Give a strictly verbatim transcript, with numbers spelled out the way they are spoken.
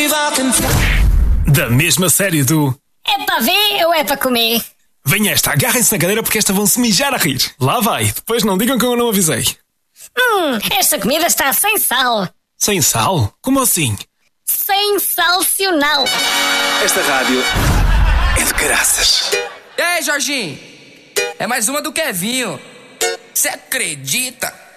Da mesma série do... É para ver ou é para comer? Venha esta, agarrem-se na cadeira porque esta vão se mijar a rir. Lá vai, depois não digam que eu não avisei. Hum, esta comida está sem sal. Sem sal? Como assim? Sem salcional. Esta rádio é de caraças. E aí, Jorginho? É mais uma do Kevinho. Você acredita?